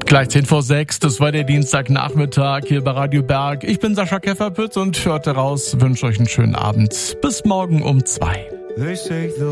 Gleich 10:06, das war der Dienstagnachmittag hier bei Radio Berg. Ich bin Sascha Kefferpütz und hörte raus, wünsche euch einen schönen Abend. Bis morgen um 2.